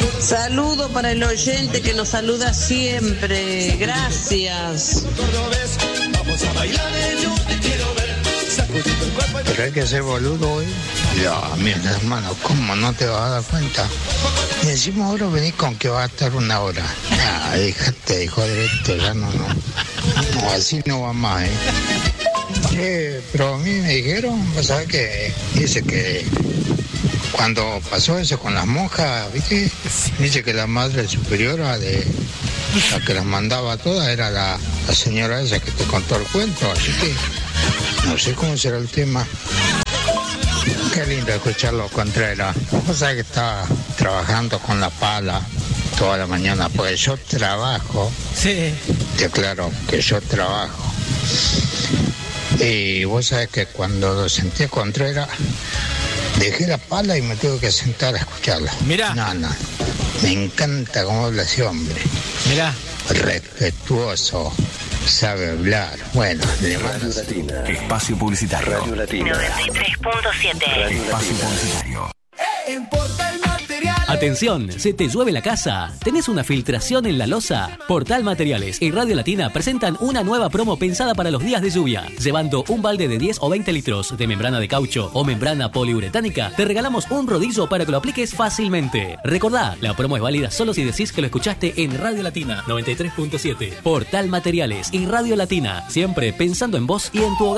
Saludo para el oyente que nos saluda siempre. Gracias. Pero hay que ser boludo hoy. Ya, mi hermano, ¿cómo no te vas a dar cuenta? Y encima ahora venís con que va a estar una hora. Ah, déjate, hijo de esto, ya no, así no va más, pero a mí me dijeron, ¿sabes qué? Dice que cuando pasó eso con las monjas, ¿viste? Dice que la madre superiora de la que las mandaba todas era la señora esa que te contó el cuento, así que no sé cómo será el tema. Qué lindo escucharlo, Contreras. Vos sabés que estaba trabajando con la pala toda la mañana, porque yo trabajo. Sí. Te aclaro que yo trabajo. Y vos sabés que cuando lo sentí a Contreras, dejé la pala y me tuve que sentar a escucharla. Mirá. No. Me encanta cómo habla ese hombre. Mirá. Respetuoso. Sabe hablar. Bueno, Radio Latina. Espacio publicitario. Radio Latina. 93.7. Espacio publicitario. En Portal Materiales. Atención, ¿se te llueve la casa? ¿Tenés una filtración en la losa? Portal Materiales y Radio Latina presentan una nueva promo pensada para los días de lluvia. Llevando un balde de 10 o 20 litros de membrana de caucho o membrana poliuretánica, te regalamos un rodillo para que lo apliques fácilmente. Recordá, la promo es válida solo si decís que lo escuchaste en Radio Latina 93.7. Portal Materiales y Radio Latina, siempre pensando en vos y en tu hogar.